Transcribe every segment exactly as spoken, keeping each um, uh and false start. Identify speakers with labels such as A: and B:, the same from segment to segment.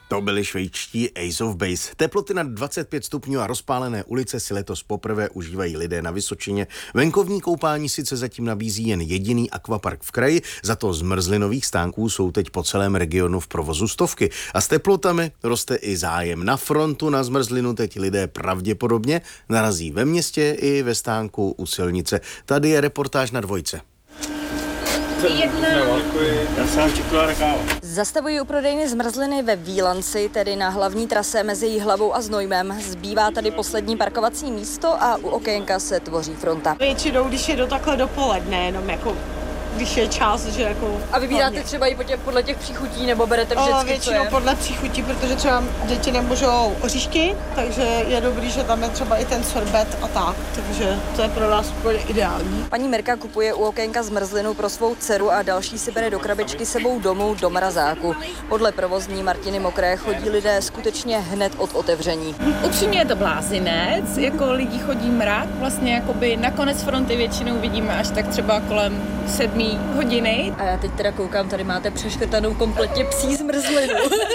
A: To byly švejčtí Ace of Base. Teploty nad dvacet pět stupňů a rozpálené ulice si letos poprvé užívají lidé na Vysočině. Venkovní koupání sice zatím nabízí jen jediný akvapark v kraji, za to zmrzlinových stánků jsou teď po celém regionu v provozu stovky. A s teplotami roste i zájem. Na frontu na zmrzlinu teď lidé pravděpodobně narazí ve městě i ve stánku u silnice. Tady je reportáž na Dvojce.
B: Zastavují u prodejny zmrzliny ve Vílanci, tedy na hlavní trase mezi Jihlavou a Znojmem. Zbývá tady poslední parkovací místo a u okénka se tvoří fronta.
C: Většinou, když je do takhle dopoledne, jenom jako když je čas, že jako...
B: A vybíráte hodně. Třeba i po těch, podle těch příchutí, nebo berete vždycky,
C: o, většinou
B: co je?
C: Podle příchutí, protože třeba děti nemůžou oříšky, takže je dobrý, že tam je třeba i ten sorbet a tak, takže to je pro nás úplně ideální.
B: Paní Mirka kupuje u okénka zmrzlinu pro svou dceru a další si bere do krabičky sebou domů do mrazáku. Podle provozní Martiny Mokré chodí lidé skutečně hned od otevření.
D: Upřímně je to blázinec, jako lidí chodí mrak, vlastně jakoby na konec fronty většinou vidíme až tak třeba kolem sedmý hodiny.
B: A já teď teda koukám, tady máte přeškrtanou kompletně psí zmrzlinu.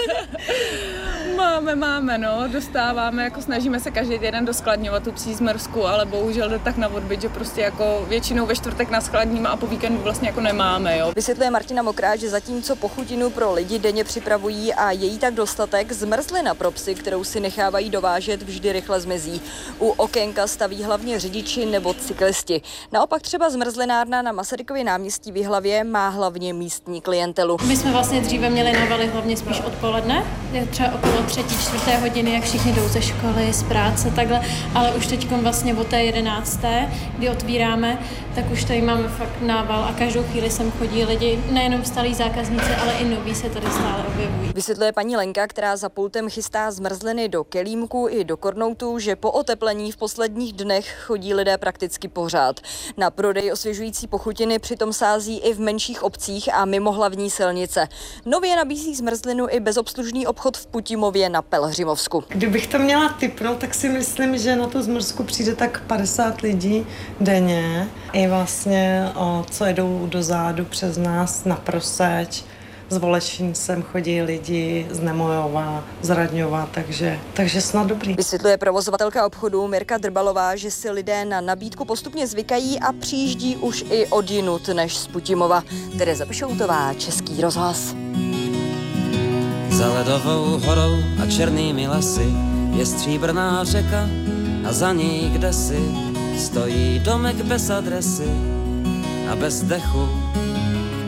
D: Máme, máme, no, dostáváme, jako snažíme se každý den doskladňovat tu psí zmrzku, ale bohužel jde tak na odbyt, že prostě jako většinou ve čtvrtek naskladníme a po víkendu vlastně jako nemáme, jo.
B: Vysvětluje Martina Mokrá, že zatímco pochutinu pro lidi denně připravují a její tak dostatek, zmrzlina pro psy, kterou si nechávají dovážet, vždy rychle zmizí. U okénka staví hlavně řidiči nebo cyklisti. Naopak třeba zmrzlinárna na Masarykově náměstí v Jihlavě má hlavně místní klientelu.
E: My jsme vlastně dříve měli novely hlavně spíš odpoledne, třeba okolo třetí, čtvrté hodiny, jak všichni jdou ze školy, z práce, takhle, ale už teď vlastně od té jedenácté, kdy otvíráme, tak už tady máme fakt nával a každou chvíli sem chodí lidi, nejenom starý zákazníci, ale i noví se tady stále objevují.
B: Vysvětluje paní Lenka, která za pultem chystá zmrzliny do kelímku i do kornoutů, že po oteplení v posledních dnech chodí lidé prakticky pořád. Na prodej osvěžující pochutiny přitom sází i v menších obcích a mimo hlavní silnice. Nově nabízí zmrzlinu i bezobslužný obchod v Putimově na Pelhřimovsku.
C: Kdybych to měla tipnout, tak si myslím, že na tu zmrzku přijde tak padesát lidí denně. I vlastně, o, co jedou do zádu přes nás na Proseč. Z Volečín sem chodí lidi, z Nemojova, z Radňova, takže, takže snad dobrý.
B: Vysvětluje provozovatelka obchodu Mirka Drbalová, že si lidé na nabídku postupně zvykají a přijíždí už i odjinud než z Putimova. Tereza Pešoutová, Český rozhlas.
F: Za ledovou horou a černými lesy je stříbrná řeka a za ní kdesi stojí domek bez adresy a bez dechu